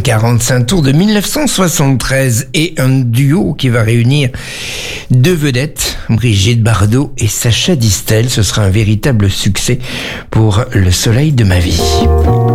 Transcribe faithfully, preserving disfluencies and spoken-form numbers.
quarante-cinq tours de mille neuf cent soixante-treize et un duo qui va réunir deux vedettes, Brigitte Bardot et Sacha Distel. Ce sera un véritable succès pour Le Soleil de ma vie.